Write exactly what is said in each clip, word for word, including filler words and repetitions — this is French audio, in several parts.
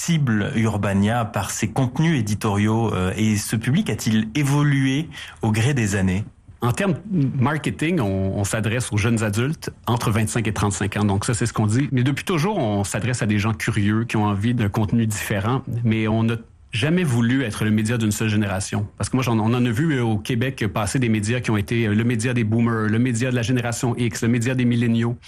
cible Urbania par ses contenus éditoriaux euh, et ce public a-t-il évolué au gré des années? En termes marketing, on, on s'adresse aux jeunes adultes entre vingt-cinq et trente-cinq ans. Donc ça, c'est ce qu'on dit. Mais depuis toujours, on s'adresse à des gens curieux qui ont envie d'un contenu différent. Mais on n'a jamais voulu être le média d'une seule génération. Parce que moi, j'en, on en a vu au Québec passer des médias qui ont été le média des boomers, le média de la génération X, le média des milléniaux.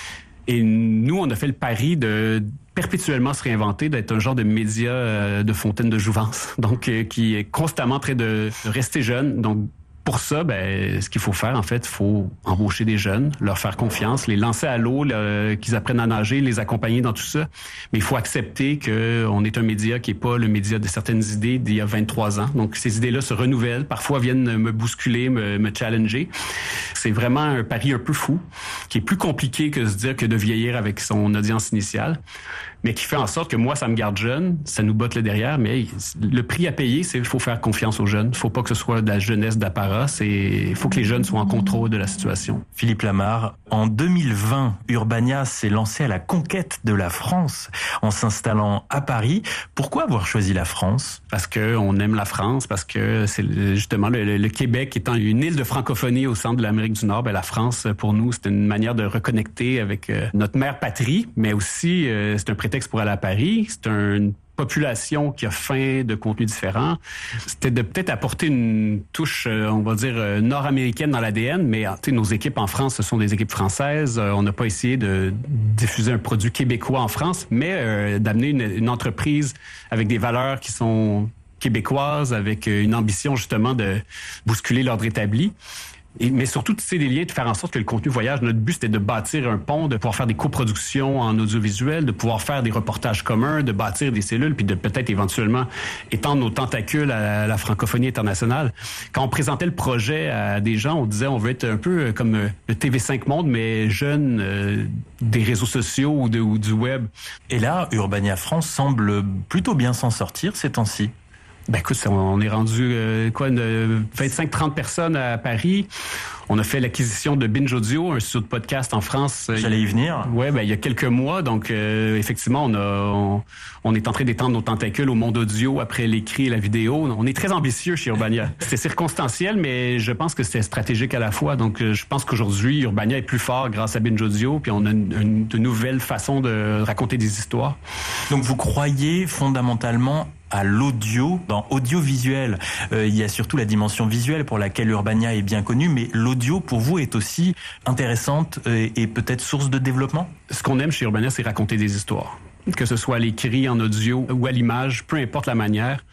Et nous, on a fait le pari de perpétuellement se réinventer, d'être un genre de média de fontaine de jouvence. Donc, qui est constamment en train de rester jeune. Donc, pour ça, ben, ce qu'il faut faire, en fait, il faut embaucher des jeunes, leur faire confiance, les lancer à l'eau, le, qu'ils apprennent à nager, les accompagner dans tout ça. Mais il faut accepter qu'on est un média qui n'est pas le média de certaines idées d'il y a vingt-trois ans. Donc, ces idées-là se renouvellent, parfois viennent me bousculer, me, me challenger. C'est vraiment un pari un peu fou, qui est plus compliqué que se dire que de vieillir avec son audience initiale, mais qui fait en sorte que moi, ça me garde jeune, ça nous botte le derrière, mais le prix à payer, c'est qu'il faut faire confiance aux jeunes. Il ne faut pas que ce soit de la jeunesse d'apparat, il faut que les jeunes soient en contrôle de la situation. Philippe Lamarre, en deux mille vingt, Urbania s'est lancé à la conquête de la France en s'installant à Paris. Pourquoi avoir choisi la France? Parce qu'on aime la France, parce que c'est justement le, le, le Québec étant une île de francophonie au centre de l'Amérique du Nord, ben la France, pour nous, c'est une manière de reconnecter avec euh, notre mère patrie, mais aussi euh, c'est un prétexte pour aller à Paris. C'est une population qui a faim de contenus différents. C'était de peut-être apporter une touche, euh, on va dire, euh, nord-américaine dans l'A D N, mais nos équipes en France, ce sont des équipes françaises. Euh, on n'a pas essayé de diffuser un produit québécois en France, mais euh, d'amener une, une entreprise avec des valeurs qui sont québécoises, avec une ambition justement de bousculer l'ordre établi. Et, mais surtout, tu sais, des liens, de faire en sorte que le contenu voyage. Notre but, c'était de bâtir un pont, de pouvoir faire des coproductions en audiovisuel, de pouvoir faire des reportages communs, de bâtir des cellules, puis de peut-être éventuellement étendre nos tentacules à la francophonie internationale. Quand on présentait le projet à des gens, on disait on veut être un peu comme le T V cinq Monde, mais jeune, euh, des réseaux sociaux ou, de, ou du web. Et là, Urbania France semble plutôt bien s'en sortir ces temps-ci. Ben écoute, on est rendu euh, quoi, vingt-cinq trente personnes à Paris. On a fait l'acquisition de Binge Audio, un studio de podcast en France. J'allais y venir. Ouais, ben il y a quelques mois. Donc euh, effectivement, on a, on, on est en train d'étendre nos tentacules au monde audio après l'écrit et la vidéo. On est très ambitieux chez Urbania. C'est circonstanciel, mais je pense que c'est stratégique à la fois. Donc je pense qu'aujourd'hui, Urbania est plus fort grâce à Binge Audio, puis on a une, une de nouvelles façons de raconter des histoires. Donc vous croyez fondamentalement à l'audio, dans audiovisuel. Euh, il y a surtout la dimension visuelle pour laquelle Urbania est bien connue, mais l'audio, pour vous, est aussi intéressante et, et peut-être source de développement? Ce qu'on aime chez Urbania, c'est raconter des histoires. Que ce soit à l'écrit, en audio ou à l'image, peu importe la manière.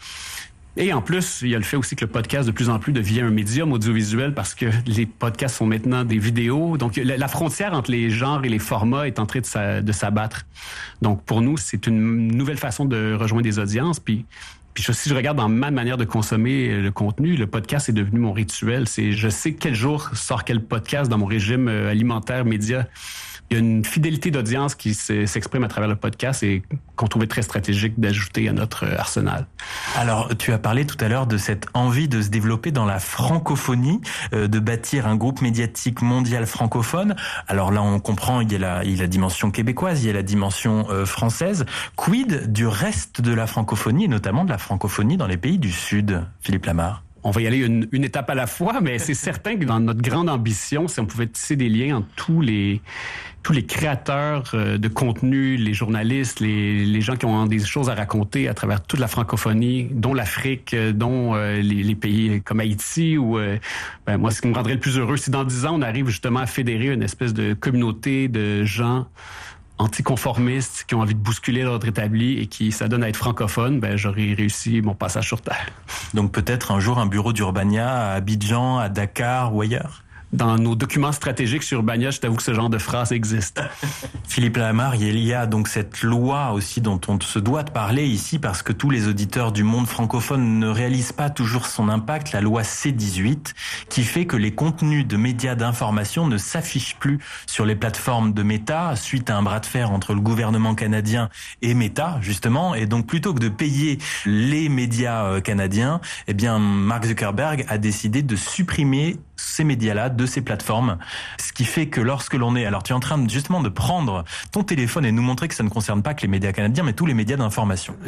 Et en plus, il y a le fait aussi que le podcast de plus en plus devient un médium audiovisuel parce que les podcasts sont maintenant des vidéos. Donc, la frontière entre les genres et les formats est en train de, s'a, de s'abattre. Donc, pour nous, c'est une nouvelle façon de rejoindre des audiences. Puis, puis si je regarde dans ma manière de consommer le contenu, le podcast est devenu mon rituel. C'est, je sais quel jour sort quel podcast dans mon régime alimentaire, média. Il y a une fidélité d'audience qui s'exprime à travers le podcast et qu'on trouvait très stratégique d'ajouter à notre arsenal. Alors, tu as parlé tout à l'heure de cette envie de se développer dans la francophonie, euh, de bâtir un groupe médiatique mondial francophone. Alors là, on comprend, il y a la, il y a la dimension québécoise, il y a la dimension euh, française. Quid du reste de la francophonie, et notamment de la francophonie dans les pays du Sud, Philippe Lamarre? On va y aller une, une étape à la fois, mais c'est certain que dans notre grande ambition, si on pouvait tisser des liens entre tous les tous les créateurs de contenu, les journalistes, les, les gens qui ont des choses à raconter à travers toute la francophonie, dont l'Afrique, dont euh, les, les pays comme Haïti, ou euh, ben, moi, ce qui me rendrait le plus heureux, c'est dans dix ans, on arrive justement à fédérer une espèce de communauté de gens anticonformistes qui ont envie de bousculer l'ordre établi et qui s'adonnent à être francophones, ben j'aurais réussi mon passage sur Terre. Donc peut-être un jour un bureau d'Urbania à Abidjan, à Dakar ou ailleurs? Dans nos documents stratégiques sur Urbania, je t'avoue que ce genre de phrase existe. Philippe Lamarre, il y a donc cette loi aussi dont on se doit de parler ici parce que tous les auditeurs du monde francophone ne réalisent pas toujours son impact, la loi C dix-huit, qui fait que les contenus de médias d'information ne s'affichent plus sur les plateformes de Meta suite à un bras de fer entre le gouvernement canadien et Meta, justement. Et donc plutôt que de payer les médias canadiens, eh bien Mark Zuckerberg a décidé de supprimer ces médias-là de ces plateformes. Ce qui fait que lorsque l'on est... Alors tu es en train de, justement de prendre ton téléphone et nous montrer que ça ne concerne pas que les médias canadiens, mais tous les médias d'information.